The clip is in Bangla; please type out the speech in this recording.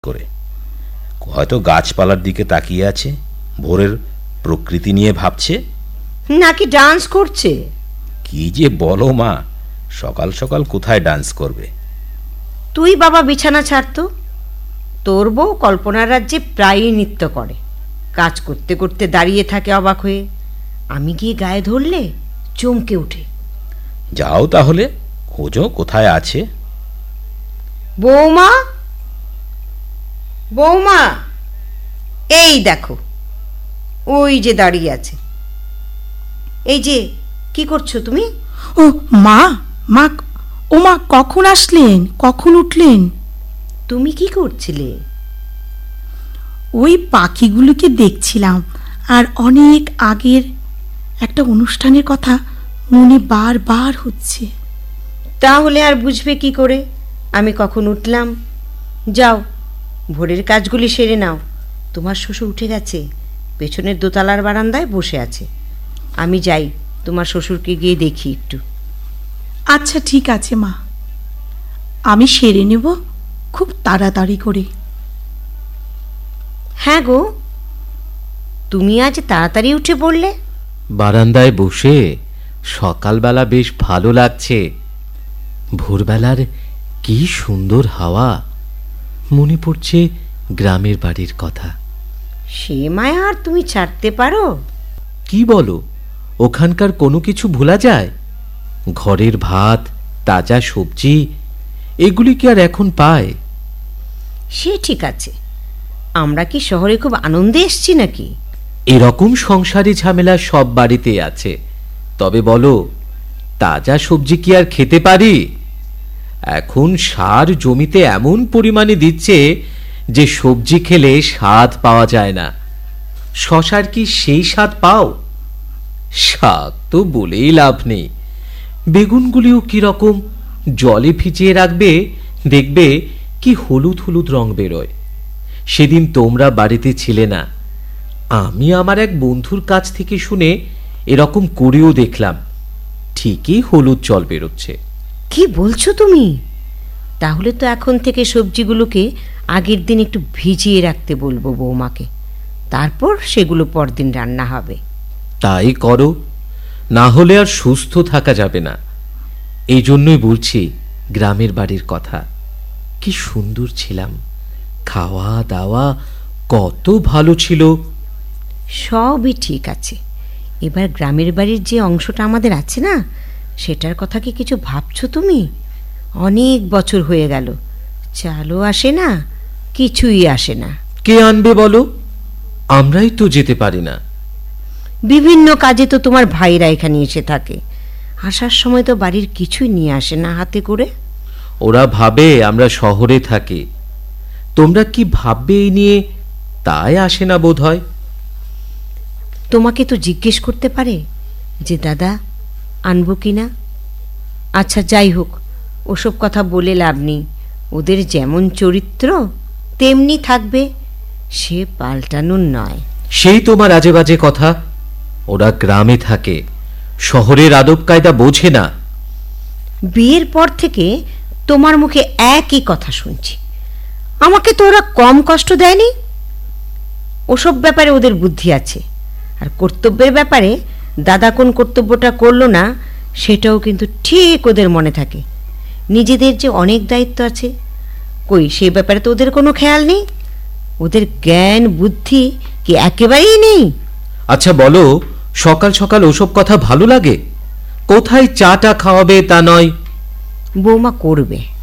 করে। হয়তো গাছপালার দিকে তাকিয়ে আছে, ভোরের প্রকৃতি নিয়ে ভাবছে, নাকি ডান্স করছে। কি যে বলো মা, সকাল সকাল কোথায় ডান্স করবে? তুই বাবা বিছানা ছাড়তো। তোর বউ কল্পনার রাজ্যে প্রায়ই নৃত্য করে, কাজ করতে করতে দাঁড়িয়ে থাকে অবাক হয়ে। আমি গিয়ে গায়ে ধরলে চমকে উঠে। যাও তাহলে, খোঁজো কোথায় আছে। বৌমা, বৌমা, এই দেখো, ওই যে দাঁড়িয়ে আছে। এই যে, কি করছো তুমি? ও মা, মা, ও মা, কখন আসলেন, কখন উঠলেন? তুমি কি করছিলে? ওই পাখিগুলোকে দেখছিলাম, আর অনেক আগের একটা অনুষ্ঠানের কথা মনে বারবার হচ্ছে। তাহলে আর বুঝবে কি করে আমি কখন উঠলাম? যাও, ভোরের কাজগুলি সেরে নাও। তোমার শ্বশুর উঠে গেছে, পেছনের দোতলার বারান্দায় বসে আছে। আমি যাই, তোমার শ্বশুরকে গিয়ে দেখি একটু। আচ্ছা ঠিক আছে মা, আমি সেরে নেব খুব তাড়াতাড়ি করে। হ্যাঁ গো, তুমি আজ তাড়াতাড়ি উঠে পড়লে? বারান্দায় বসে সকালবেলা বেশ ভালো লাগছে। ভোরবেলার কি সুন্দর হাওয়া, মনে পড়ছে গ্রামের বাড়ির কথা। সে মায়া আর তুমি ছাড়তে পারো? কি বলো, ওখানকার কোনো কিছু ভোলা যায়? ঘরের ভাত, তাজা সবজি, এগুলি কি আর এখন পায়? সে ঠিক আছে, আমরা কি শহরে খুব আনন্দে এসছি নাকি? এরকম সংসারী ঝামেলা সব বাড়িতে আছে। তবে বলো, তাজা সবজি কি আর খেতে পারি? এখন সার জমিতে এমন পরিমাণে দিচ্ছে যে সবজি খেলে স্বাদ পাওয়া যায় না। শশার কি সেই স্বাদ পাও? শাক তো বলেই লাভ নেই। বেগুনগুলিও কিরকম, জলে ভিজিয়ে রাখবে, দেখবে কি হলুদ হলুদ রং বেরোয়। সেদিন তোমরা বাড়িতে ছিলে না, আমি আমার এক বন্ধুর কাছ থেকে শুনে এরকম করেও দেখলাম, ঠিকই হলুদ জল বেরোচ্ছে। কি বলছো তুমি? তাহলে তো এখন থেকে সবজিগুলোকে আগের দিন একটু ভিজিয়ে রাখতে বলবো বৌমাকে, তারপর সেগুলো পরদিন রান্না হবে। তাই করো, না হলে আর সুস্থ থাকা যাবে না। এই জন্যই বলছি গ্রামের বাড়ির কথা। কি সুন্দর ছিলাম, খাওয়া দাওয়া কত ভালো ছিল। সবই ঠিক আছে, এবার গ্রামের বাড়ির যে অংশটা আমাদের আছে না, সেটার কথা কি কিছু ভাবছো তুমি? অনেক বছর হয়ে গেল, চালও আসে না, কিছুই আসে না। কে আনবে বলো? আমরাই তো যেতে পারি না। বিভিন্ন কাজে তো তোমার ভাইরা এখানে এসে থাকে, আসার সময় তো বাড়ির কিছুই নিয়ে আসে না হাতে করে। ওরা ভাবে আমরা শহরে থাকি। তোমরা কি ভাববে এই নিয়ে, তাই আসে না বোধ হয়। তোমাকে তো জিজ্ঞেস করতে পারে যে দাদা আনবো কি না। আচ্ছা যাই হোক, ওসব কথা বলে লাভ নেই। ওদের যেমন চরিত্র তেমনি থাকবে, সে পাল্টানোর নয়। সেই তোমার আজে বাজে কথা। ওরা গ্রামে থাকে, শহরের আদব কায়দা বোঝে না। বিয়ের পর থেকে তোমার মুখে একই কথা শুনছি। আমাকে তো ওরা কম কষ্ট দেয়নি। ওসব ব্যাপারে ওদের বুদ্ধি আছে, আর কর্তব্যের ব্যাপারে দাদা কোন কর্তব্যটা করলো না সেটাও কিন্তু ঠিক ওদের মনে থাকে। নিজেদের যে অনেক দায়িত্ব আছে, কই সে ব্যাপারে তো ওদের কোনো খেয়াল নেই। ওদের জ্ঞান বুদ্ধি কি একেবারেই নেই? আচ্ছা বলো, সকাল সকাল ওসব কথা ভালো লাগে? কোথায় চাটা খাওয়াবে তা নয়। বৌমা করবে।